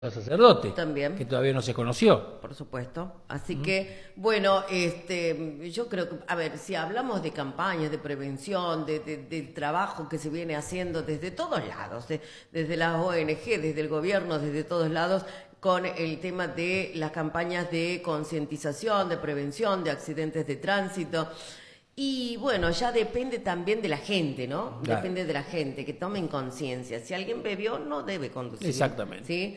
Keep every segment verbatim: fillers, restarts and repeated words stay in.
sacerdote, También. que todavía no se conoció. Por supuesto. Así uh-huh. que, bueno, este, yo creo que, a ver, si hablamos de campañas de prevención, de, de, de trabajo que se viene haciendo desde todos lados, de, desde las O N G, desde el gobierno, desde todos lados, con el tema de las campañas de concientización, de prevención de accidentes de tránsito. Y bueno, ya depende también de la gente, ¿no? Claro. Depende de la gente, que tomen conciencia. Si alguien bebió, no debe conducir. Exactamente. ¿Sí?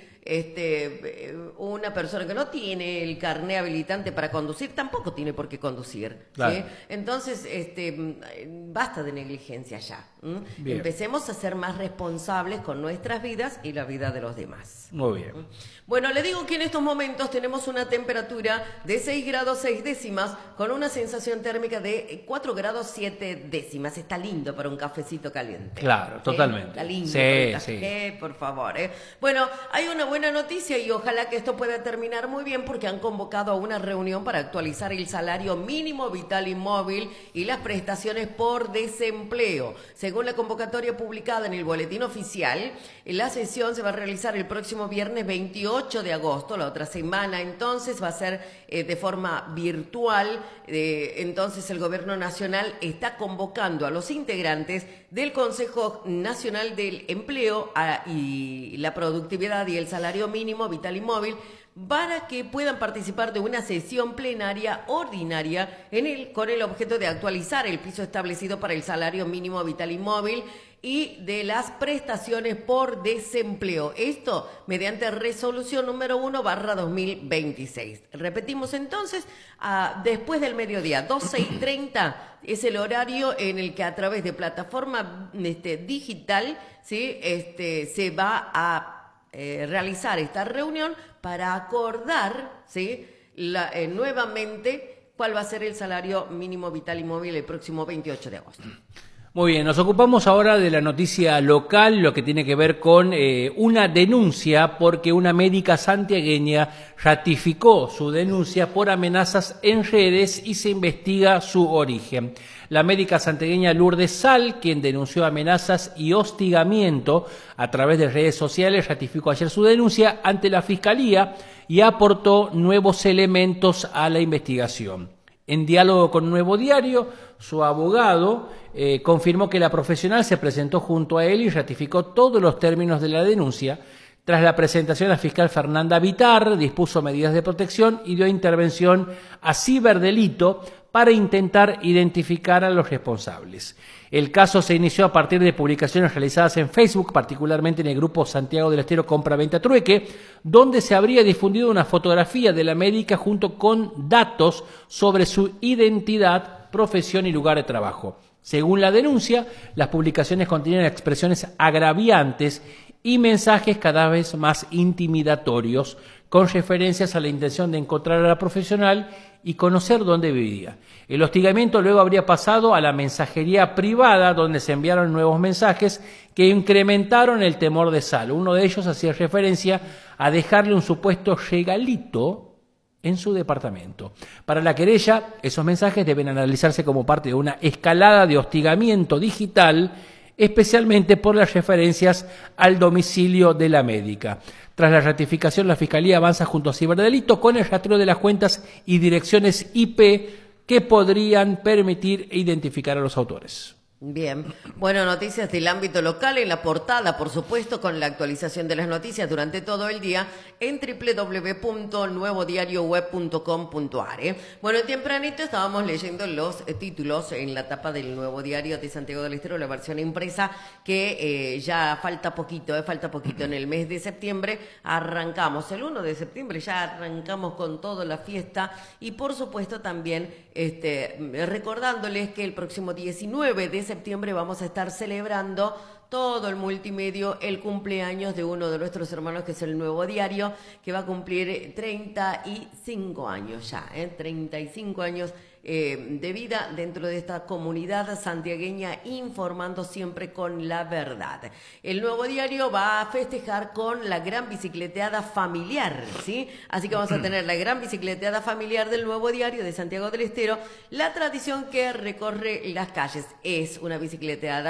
Este, una persona que no tiene el carné habilitante para conducir, tampoco tiene por qué conducir. Claro. ¿Sí? Entonces, este, basta de negligencia ya. ¿Mm? Empecemos a ser más responsables con nuestras vidas y la vida de los demás. Muy bien. Bueno, le digo que en estos momentos tenemos una temperatura de seis grados seis décimas con una sensación térmica de cuatro grados siete décimas. Está lindo para un cafecito caliente. Claro, ¿Sí? totalmente. Está lindo sí, para un café, sí. eh, por favor. Eh. Bueno, hay una buena noticia y ojalá que esto pueda terminar muy bien porque han convocado a una reunión para actualizar el salario mínimo vital y móvil y las prestaciones por desempleo. Según la convocatoria publicada en el boletín oficial, la sesión se va a realizar el próximo viernes veintiocho de agosto, la otra semana, entonces va a ser eh, de forma virtual. Eh, entonces el gobierno nacional está convocando a los integrantes del Consejo Nacional del Empleo a, y la productividad y el salario mínimo vital y móvil para que puedan participar de una sesión plenaria ordinaria en el, con el objeto de actualizar el piso establecido para el salario mínimo vital y móvil y de las prestaciones por desempleo. Esto mediante resolución número uno barra dos mil veintiséis. Repetimos entonces, a, después del mediodía, doce y treinta, es el horario en el que a través de plataforma este, digital, ¿sí? este, se va a eh, realizar esta reunión para acordar, ¿sí? La, eh, nuevamente cuál va a ser el salario mínimo vital y móvil el próximo veintiocho de agosto. Muy bien, nos ocupamos ahora de la noticia local, lo que tiene que ver con eh, una denuncia porque una médica santiagueña ratificó su denuncia por amenazas en redes y se investiga su origen. La médica santiagueña Lourdes Sal, quien denunció amenazas y hostigamiento a través de redes sociales, ratificó ayer su denuncia ante la Fiscalía y aportó nuevos elementos a la investigación. En diálogo con Nuevo Diario, su abogado eh, confirmó que la profesional se presentó junto a él y ratificó todos los términos de la denuncia. Tras la presentación, la fiscal Fernanda Vitar dispuso medidas de protección y dio intervención a ciberdelito para intentar identificar a los responsables. El caso se inició a partir de publicaciones realizadas en Facebook, particularmente en el grupo Santiago del Estero Compra-Venta Trueque, donde se habría difundido una fotografía de la médica junto con datos sobre su identidad, profesión y lugar de trabajo. Según la denuncia, las publicaciones contienen expresiones agraviantes y mensajes cada vez más intimidatorios, con referencias a la intención de encontrar a la profesional y conocer dónde vivía. El hostigamiento luego habría pasado a la mensajería privada, donde se enviaron nuevos mensajes que incrementaron el temor de Sal. Uno de ellos hacía referencia a dejarle un supuesto regalito en su departamento. Para la querella, esos mensajes deben analizarse como parte de una escalada de hostigamiento digital, especialmente por las referencias al domicilio de la médica. Tras la ratificación, la Fiscalía avanza junto a Ciberdelito con el rastreo de las cuentas y direcciones I P que podrían permitir identificar a los autores. Bien, bueno, noticias del ámbito local en la portada, por supuesto, con la actualización de las noticias durante todo el día en doble u doble u doble u punto nuevo diario web punto com punto a r. Bueno, tempranito estábamos leyendo los eh, títulos en la tapa del Nuevo Diario de Santiago del Estero, la versión impresa, que eh, ya falta poquito, eh, falta poquito. En el mes de septiembre arrancamos, el uno de septiembre ya arrancamos con toda la fiesta y por supuesto también este, recordándoles que el próximo diecinueve de septiembre vamos a estar celebrando todo el multimedio, el cumpleaños de uno de nuestros hermanos que es el Nuevo Diario, que va a cumplir treinta y cinco años ya, ¿eh? treinta y cinco años eh, de vida dentro de esta comunidad santiagueña, informando siempre con la verdad. El Nuevo Diario va a festejar con la gran bicicleteada familiar, ¿sí? Así que vamos a tener la gran bicicleteada familiar del Nuevo Diario de Santiago del Estero. La tradición que recorre las calles es una bicicleteada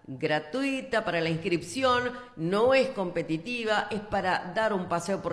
gratuita para la inscripción, no es competitiva, es para dar un paseo por